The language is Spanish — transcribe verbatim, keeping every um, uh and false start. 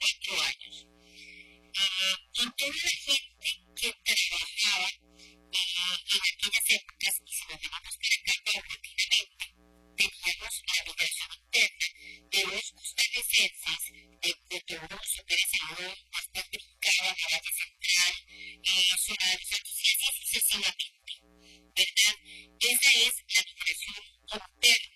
cuatro años. Ah, y toda la gente que trabajaba eh, en aquellas épocas, y si nos venimos para acá paulatinamente, teníamos la migración interna de los costarricenses, de, de todos los hoteles en León, después brincaban a Valle Central, eh, zona de los Santos, y así sucesivamente, ¿verdad? Esa es la migración interna